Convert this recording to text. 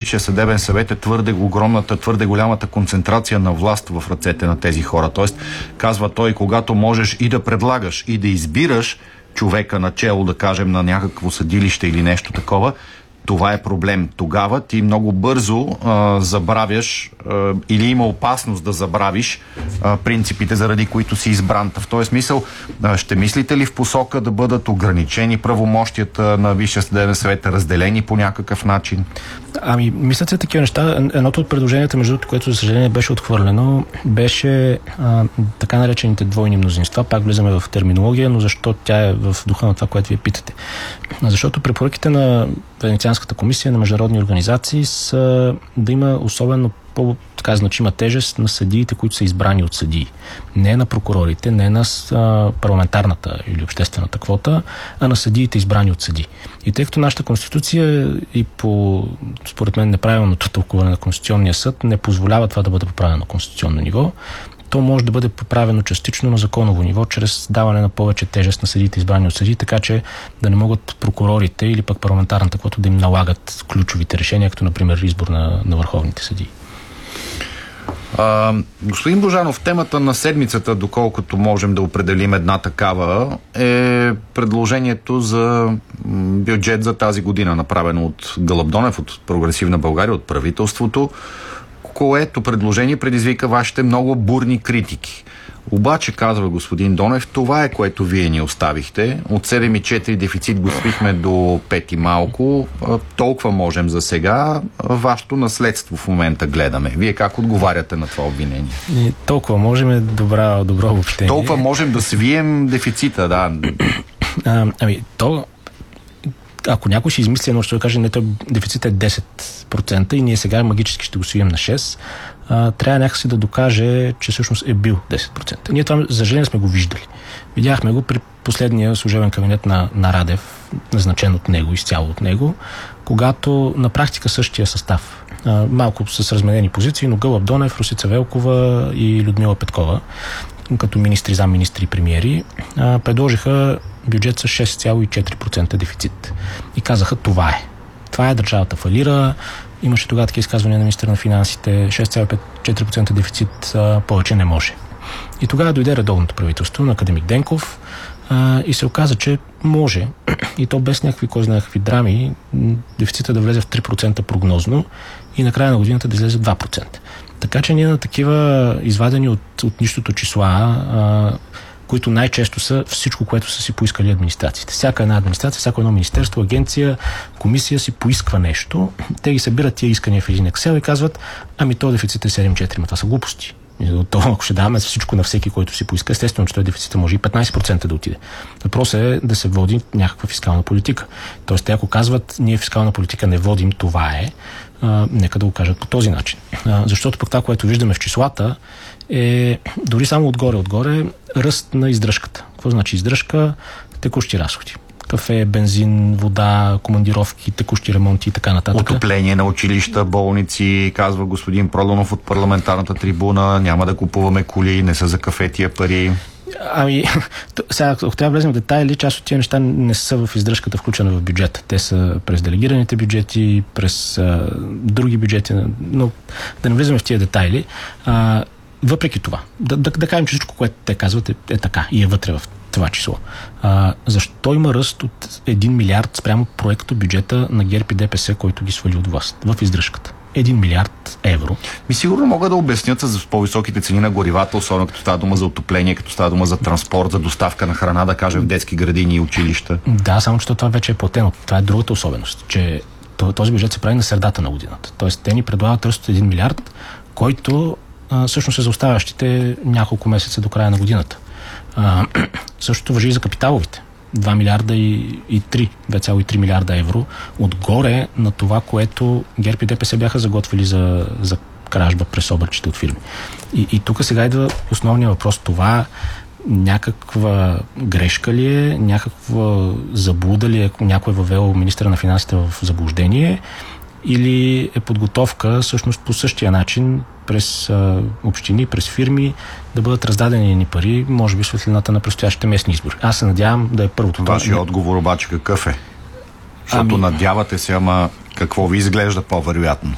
Висшия съдебен съвет е твърде голямата концентрация на власт в ръцете на тези хора. Тоест, казва той, когато можеш и да предлагаш, и да избираш човека начело, да кажем, на някакво съдилище или нещо такова, това е проблем. Тогава ти много бързо забравяш или има опасност да забравиш принципите, заради които си избран. В този смисъл, ще мислите ли в посока да бъдат ограничени правомощията на Висшия съдебен съвет, разделени по някакъв начин? Ами, мислят се такива неща. Едното от предложенията, между другото, което за съжаление беше отхвърлено, беше така наречените двойни мнозинства. Пак влизаме в терминология, но защо тя е в духа на това, което вие питате? Защото препоръките на Венецианската комисия, на международни организации са да има особено по-така значима тежест на съдиите, които са избрани от съдии. Не на прокурорите, не на парламентарната или обществената квота, а на съдиите, избрани от съдии. И тъй като нашата конституция и по, според мен, неправилното тълкуване на Конституционния съд не позволява това да бъде поправено на конституционно ниво, то може да бъде поправено частично на законово ниво, чрез даване на повече тежест на съдиите, избрани от съдии, така че да не могат прокурорите или пък парламентарната квота да им налагат ключовите решения, като например избор на върховните съдии. Господин Божанов, темата на седмицата, доколкото можем да определим една такава, е предложението за бюджет за тази година, направено от Гълъб Донев, от Прогресивна България, от правителството, което предложение предизвика вашите много бурни критики. Обаче, казва господин Донев, това е, което вие ни оставихте. От 7,4 дефицит го свихме до 5 и малко. Толкова можем за сега. Вашето наследство в момента гледаме. Вие как отговаряте на това обвинение? Толкова можем е добро обобщение. Толкова можем да свием дефицита, да. Ако някой ще измисли едно, ще каже, не, дефицит е 10% и ние сега магически ще го свием на 6%, трябва някакси да докаже, че всъщност е бил 10%. Ние това, за съжаление, сме го виждали. Видяхме го при последния служебен кабинет на Радев, назначен от него, изцяло от него, когато на практика същия състав, малко с разменени позиции, но Гълъб Донев, Росица Велкова и Людмила Петкова, като министри, замминистри и премиери, предложиха бюджет с 6,4% дефицит. И казаха, това е. Това е, държавата фалира. Имаше тогава такива изказвания на министъра на финансите. 6,4% дефицит повече не може. И тогава дойде редовното правителство на академик Денков и се оказа, че може, и то без някакви драми, дефицита да влезе в 3% прогнозно и на края на годината да излезе 2%. Така че ние на такива извадени от нищото числа, които най-често са всичко, което са си поискали администрациите. Всяка една администрация, всяко едно министерство, агенция, комисия си поисква нещо. Те ги събират тия искания в един Excel и казват, ами то дефицит е 7,4, това са глупости. Ако ще даваме всичко на всеки, който си поиска, естествено, че този дефицит може и 15% да отиде. Въпросът е да се води някаква фискална политика. Тоест, те ако казват, ние фискална политика не водим, това е, нека да го кажат по този начин. Защото пък това, което виждаме в числата, е дори само отгоре ръст на издръжката. Какво значи издръжка? Текущи разходи. Кафе, бензин, вода, командировки, текущи ремонти и така нататък. Отопление на училища, болници, казва господин Проданов от парламентарната трибуна, няма да купуваме коли, не са за кафе тия пари. Ами, сега, ако трябва да влезем в детайли, част от тия неща не са в издръжката включена в бюджета. Те са през делегираните бюджети, през други бюджети, но да не влизаме в тия детайли. Въпреки това, да кажем, че всичко, което те казват е така и е вътре в това число. Защо има ръст от 1 милиард спрямо проекто бюджета на ГЕРБ и ДПС, който ги свали от власт в издръжката? 1 милиард евро. Сигурно могат да обяснят с по-високите цени на горивата, особено като става дума за отопление, като става дума за транспорт, за доставка на храна, да кажем, в детски градини и училища. Да, само че това вече е платено. Това е другата особеност, че този бюджет се прави на средата на годината. Тоест, те ни предлагат ръст от 1 милиард, който всъщност е за оставащите няколко месеца до края на годината. Същото важи и за капиталовите. 2 милиарда и 2,3 милиарда евро отгоре на това, което ГЕРБ и ДПС бяха заготвили за кражба през обърчите от фирми. И тук сега идва основният въпрос. Това някаква грешка ли е, някаква заблуда ли е, някой е въвел министъра на финансите в заблуждение, или е подготовка всъщност по същия начин през общини, през фирми да бъдат раздадени ни пари, може би светлината на предстоящите местни избори. Аз се надявам да е първото. Вашия отговор обаче какъв е? Защото надявате се, ама какво ви изглежда по-вероятно?